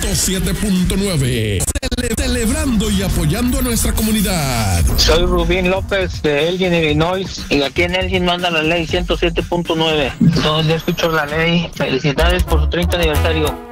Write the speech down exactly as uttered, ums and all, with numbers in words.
siete punto nueve. Cele- celebrando y apoyando a nuestra comunidad. Soy Rubín López de Elgin, Illinois, y aquí en Elgin manda la ley ciento siete punto nueve. Todos los días escucho la ley. Felicidades por su treinta aniversario.